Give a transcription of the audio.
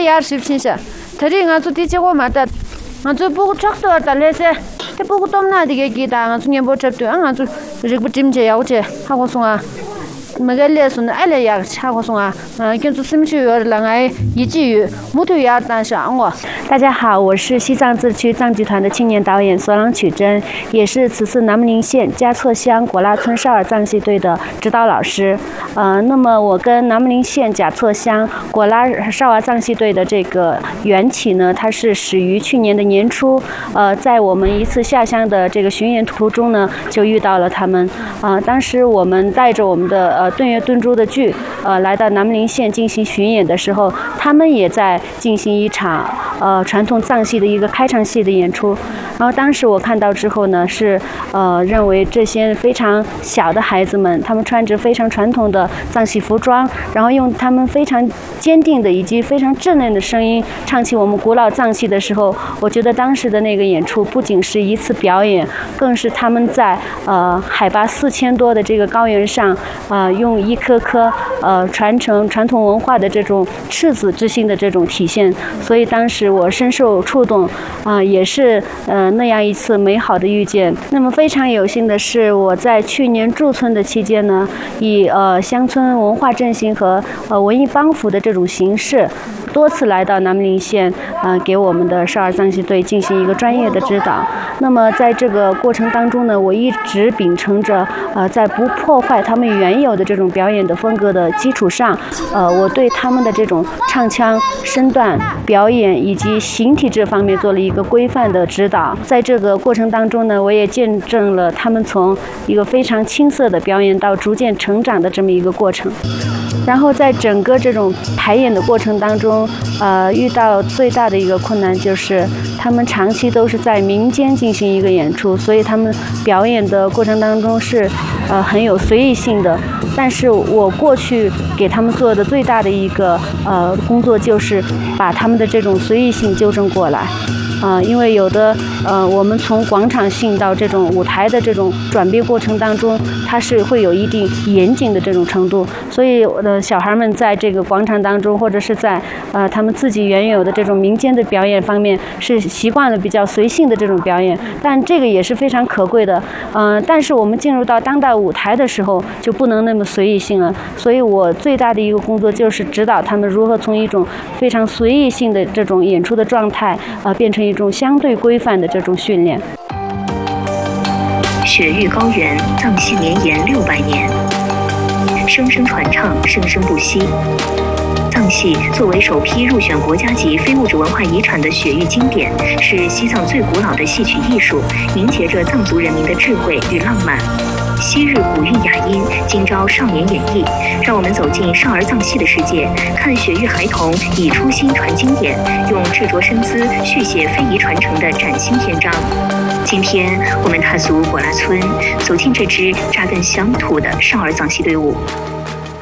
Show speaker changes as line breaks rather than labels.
यार शिव신शा थरी nga chu ti che ko ma ta nga chu bu chak to ta le se te bu tom na dige gi ta nga chu nge bo chap tu nga chu rig bu tim che yaw che ha ko sunga magalle sun ale ya cha ko sunga ken chu sim chu yor la ngai yi ji yu mu tu ya dan sha ngo。
大家好，我是西藏自治区藏剧团的青年导演索朗曲珍，也是此次南木宁县嘉措乡果拉村少儿藏戏队的指导老师。那么我跟南木宁县嘉措乡果拉少儿藏戏队的这个缘起呢，它是始于去年的年初，在我们一次下乡的这个巡演途中呢，就遇到了他们。当时我们带着我们的顿月顿珠的剧，来到南木宁县进行巡演的时候，他们也在进行一场传统藏戏的一个开场戏的演出。然后当时我看到之后呢，是认为这些非常小的孩子们，他们穿着非常传统的藏戏服装，然后用他们非常坚定的以及非常稚嫩的声音唱起我们古老藏戏的时候，我觉得当时的那个演出不仅是一次表演，更是他们在海拔4000多的这个高原上，用一颗颗传承传统文化的这种赤子之心的这种体现。所以当时我深受触动，也是那样一次美好的遇见。那么非常有幸的是，我在去年驻村的期间呢，以乡村文化振兴和文艺帮扶的这种形式，多次来到南木宁县，给我们的少儿藏戏队进行一个专业的指导。那么在这个过程当中呢，我一直秉承着在不破坏他们原有的这种表演的风格的基础上，我对他们的这种唱腔、身段、表演以及形体这方面做了一个规范的指导。在这个过程当中呢，我也见证了他们从一个非常青涩的表演到逐渐成长的这么一个过程。然后在整个这种排演的过程当中，遇到最大的一个困难就是他们长期都是在民间进行一个演出，所以他们表演的过程当中是很有随意性的。但是我过去给他们做的最大的一个工作就是把他们的这种随意性纠正过来。因为有的我们从广场性到这种舞台的这种转变过程当中，它是会有一定严谨的这种程度，所以小孩们在这个广场当中，或者是在他们自己原有的这种民间的表演方面，是习惯了比较随性的这种表演，但这个也是非常可贵的。但是我们进入到当代舞台的时候，就不能那么随意性了。所以我最大的一个工作就是指导他们如何从一种非常随意性的这种演出的状态，变成一种相对规范的这种训练。
雪域高原，藏戏绵延600年，生生传唱，生生不息。藏戏作为首批入选国家级非物质文化遗产的雪域经典，是西藏最古老的戏曲艺术，凝结着藏族人民的智慧与浪漫。昔日古韵雅音，今朝少年演绎，让我们走进少儿藏戏的世界，看雪域孩童以初心传经典，用执着身姿续写非遗传承的崭新篇章。今天我们踏足果拉村，走进这支扎根乡土的少儿藏戏队伍。